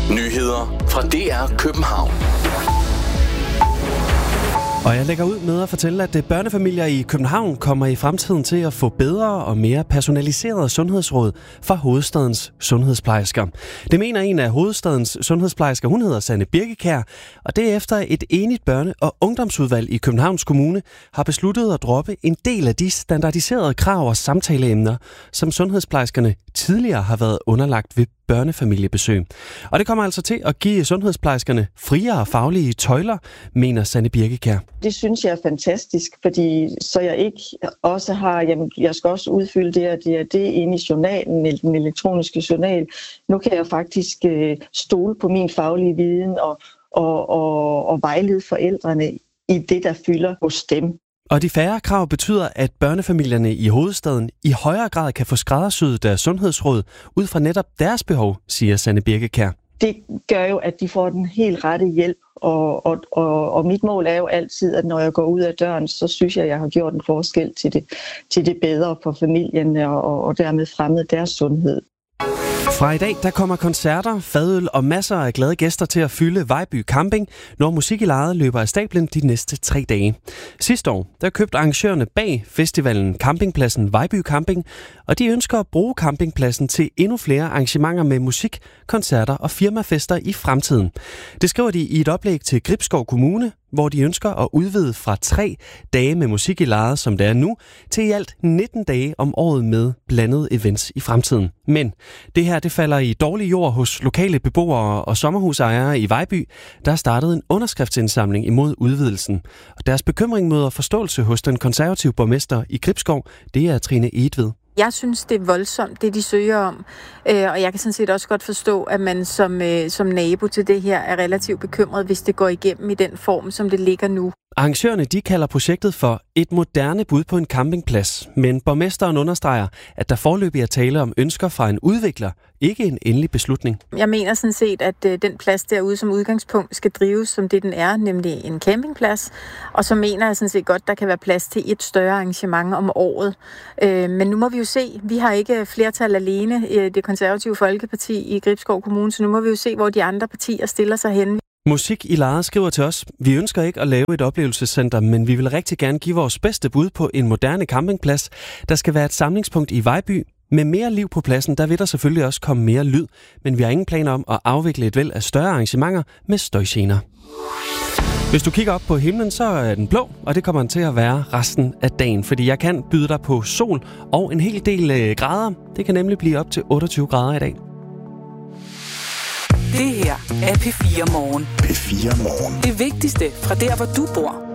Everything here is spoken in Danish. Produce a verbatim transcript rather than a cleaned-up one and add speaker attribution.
Speaker 1: Nyheder fra D R København.
Speaker 2: Og jeg lægger ud med at fortælle, at børnefamilier i København kommer i fremtiden til at få bedre og mere personaliserede sundhedsråd fra hovedstadens sundhedsplejersker. Det mener en af hovedstadens sundhedsplejersker. Hun hedder Sanne Birkekær, og det er efter et enigt børne- og ungdomsudvalg i Københavns Kommune har besluttet at droppe en del af de standardiserede krav og samtaleemner, som sundhedsplejerskerne tidligere har været underlagt ved børnefamiliebesøg. Og det kommer altså til at give sundhedsplejerskerne friere faglige tøjler, mener Sanne Birkekær.
Speaker 3: Det synes jeg er fantastisk, fordi så jeg ikke også har, jamen jeg skal også udfylde det og det og det inde i journalen, den elektroniske journal. Nu kan jeg faktisk øh, stole på min faglige viden og, og, og, og vejlede forældrene i det, der fylder hos dem.
Speaker 2: Og de færre krav betyder, at børnefamilierne i hovedstaden i højere grad kan få skræddersyet deres sundhedsråd ud fra netop deres behov, siger Sanne Birkekær.
Speaker 3: Det gør jo, at de får den helt rette hjælp, og, og, og, og mit mål er jo altid, at når jeg går ud af døren, så synes jeg, at jeg har gjort en forskel til det, til det bedre for familien og, og dermed fremmet deres sundhed.
Speaker 2: Fra i dag der kommer koncerter, fadøl og masser af glade gæster til at fylde Vejby Camping, når Musik i Lejet løber af stablen de næste tre dage. Sidste år der købte arrangørerne bag festivalen campingpladsen Vejby Camping, og de ønsker at bruge campingpladsen til endnu flere arrangementer med musik, koncerter og firmafester i fremtiden. Det skriver de i et oplæg til Gribskov Kommune, hvor de ønsker at udvide fra tre dage med Musik i Lejet, som det er nu, til i alt nitten dage om året med blandede events i fremtiden. Men det her det falder i dårlig jord hos lokale beboere og sommerhusejere i Vejby, der startede en underskriftsindsamling imod udvidelsen. Og deres bekymring møder forståelse hos den konservative borgmester i Gribskov, det er Trine Edved.
Speaker 4: Jeg synes, det er voldsomt, det de søger om, øh, og jeg kan sådan set også godt forstå, at man som, øh, som nabo til det her er relativt bekymret, hvis det går igennem i den form, som det ligger nu.
Speaker 2: Arrangørerne de kalder projektet for et moderne bud på en campingplads, men borgmesteren understreger, at der foreløbig er tale om ønsker fra en udvikler, ikke en endelig beslutning.
Speaker 4: Jeg mener sådan set, at øh, den plads derude som udgangspunkt skal drives som det, den er, nemlig en campingplads. Og så mener jeg sådan set godt, der kan være plads til et større arrangement om året. Øh, men nu må vi jo se. Vi har ikke flertal alene i det konservative Folkeparti i Gribskov Kommune, så nu må vi jo se, hvor de andre partier stiller sig hen.
Speaker 2: Musik i Lejet skriver til os: Vi ønsker ikke at lave et oplevelsescenter, men vi vil rigtig gerne give vores bedste bud på en moderne campingplads, der skal være et samlingspunkt i Vejby. Med mere liv på pladsen, der vil der selvfølgelig også komme mere lyd, men vi har ingen planer om at afvikle et væld af større arrangementer med støjgener. Hvis du kigger op på himlen, så er den blå, og det kommer den til at være resten af dagen, fordi jeg kan byde dig på sol og en hel del øh, grader. Det kan nemlig blive op til otteogtyve grader i dag.
Speaker 5: Det her er P fire Morgen.
Speaker 1: P fire Morgen.
Speaker 5: Det vigtigste fra der, hvor du bor.